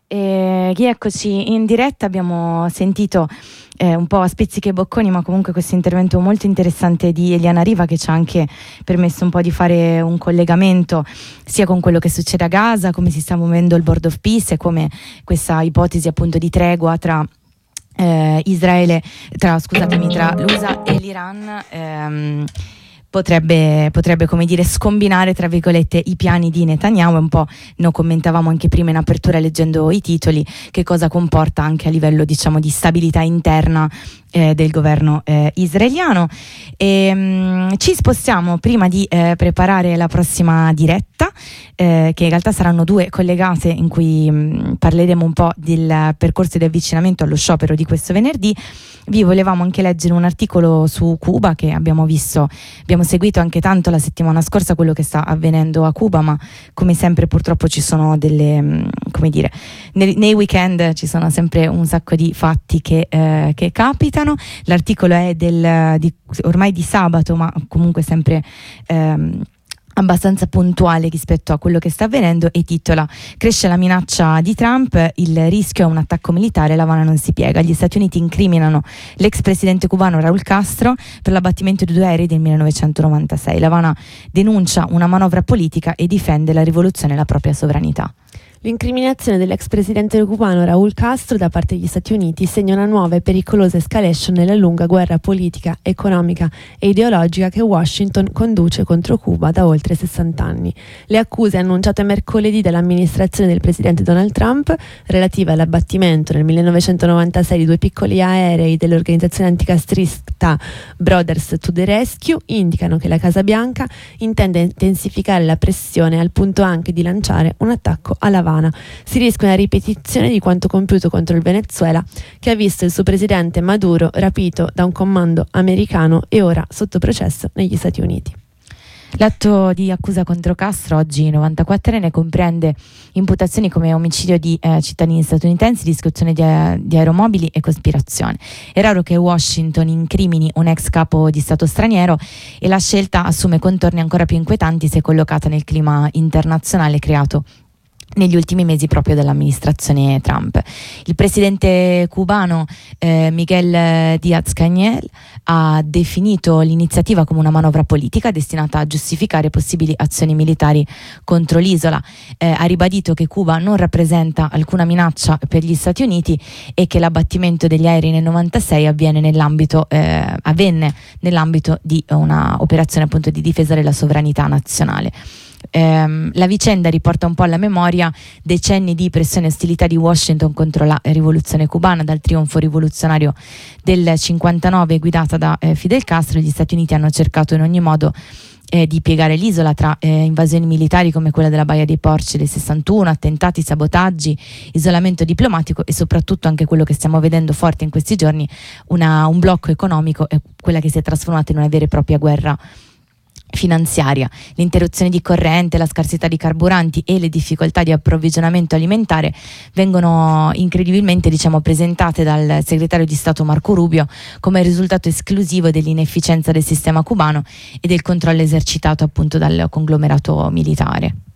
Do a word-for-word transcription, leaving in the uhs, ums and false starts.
E eccoci in diretta, abbiamo sentito eh, un po' a spizzichi e bocconi, ma comunque questo intervento molto interessante di Eliana Riva, che ci ha anche permesso un po' di fare un collegamento sia con quello che succede a Gaza, come si sta muovendo il Board of Peace e come questa ipotesi appunto di tregua tra eh, Israele, tra, scusatemi, tra l'U S A e l'Iran ehm, Potrebbe, potrebbe, come dire, scombinare tra virgolette i piani di Netanyahu. Un po' lo commentavamo anche prima in apertura leggendo i titoli, che cosa comporta anche a livello, diciamo, di stabilità interna eh, del governo eh, israeliano. E, mh, ci spostiamo prima di eh, preparare la prossima diretta, eh, che in realtà saranno due collegate, in cui mh, parleremo un po' del percorso di avvicinamento allo sciopero di questo venerdì. Vi volevamo anche leggere un articolo su Cuba che abbiamo visto, abbiamo seguito anche tanto la settimana scorsa quello che sta avvenendo a Cuba, ma come sempre purtroppo ci sono delle, come dire, nei, nei weekend ci sono sempre un sacco di fatti che, eh, che capitano. L'articolo è del, di, ormai di sabato, ma comunque sempre ehm, abbastanza puntuale rispetto a quello che sta avvenendo, e titola: cresce la minaccia di Trump, il rischio è un attacco militare, l'Avana non si piega. Gli Stati Uniti incriminano l'ex presidente cubano Raúl Castro per l'abbattimento di due aerei del millenovecentonovantasei. L'Avana denuncia una manovra politica e difende la rivoluzione e la propria sovranità. L'incriminazione dell'ex presidente cubano Raúl Castro da parte degli Stati Uniti segna una nuova e pericolosa escalation nella lunga guerra politica, economica e ideologica che Washington conduce contro Cuba da oltre sessanta anni. Le accuse annunciate mercoledì dall'amministrazione del presidente Donald Trump, relative all'abbattimento nel millenovecentonovantasei di due piccoli aerei dell'organizzazione anticastrista Brothers to the Rescue, indicano che la Casa Bianca intende intensificare la pressione al punto anche di lanciare un attacco alla Si rischia una ripetizione di quanto compiuto contro il Venezuela, che ha visto il suo presidente Maduro rapito da un comando americano e ora sotto processo negli Stati Uniti. L'atto di accusa contro Castro, oggi novantaquattrenne, comprende imputazioni come omicidio di eh, cittadini statunitensi, distruzione di, a- di aeromobili e cospirazione. È raro che Washington incrimini un ex capo di Stato straniero, e la scelta assume contorni ancora più inquietanti se collocata nel clima internazionale creato negli ultimi mesi proprio dall'amministrazione Trump. Il presidente cubano eh, Miguel Díaz-Canel ha definito l'iniziativa come una manovra politica destinata a giustificare possibili azioni militari contro l'isola. Eh, ha ribadito che Cuba non rappresenta alcuna minaccia per gli Stati Uniti e che l'abbattimento degli aerei nel novantasei avviene nell'ambito, eh, avvenne nell'ambito di una operazione appunto di difesa della sovranità nazionale. Eh, la vicenda riporta un po' alla memoria decenni di pressione e ostilità di Washington contro la rivoluzione cubana. Dal trionfo rivoluzionario del cinquantanove guidata da eh, Fidel Castro, gli Stati Uniti hanno cercato in ogni modo eh, di piegare l'isola tra eh, invasioni militari come quella della Baia dei Porci del sessantuno, attentati, sabotaggi, isolamento diplomatico e soprattutto anche quello che stiamo vedendo forte in questi giorni, una, un blocco economico, eh, quella che si è trasformata in una vera e propria guerra finanziaria. L'interruzione di corrente, la scarsità di carburanti e le difficoltà di approvvigionamento alimentare vengono incredibilmente, diciamo, presentate dal segretario di Stato Marco Rubio come risultato esclusivo dell'inefficienza del sistema cubano e del controllo esercitato appunto dal conglomerato militare.